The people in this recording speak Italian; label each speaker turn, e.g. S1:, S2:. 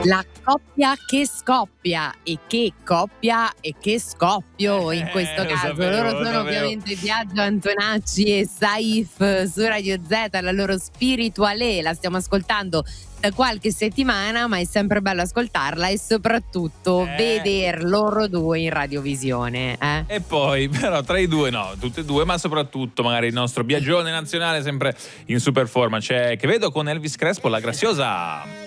S1: La coppia che scoppia e che coppia e che scoppio in questo caso. Loro sono ovviamente Biagio Antonacci e Saif su Radio Z, la loro Spirituale, la stiamo ascoltando da qualche settimana, ma è sempre bello ascoltarla e soprattutto veder loro due in radiovisione.
S2: E poi però tra i due no, tutte e due, ma soprattutto magari il nostro Biagione nazionale sempre in super forma. C'è, che vedo con Elvis Crespo, la Graziosa.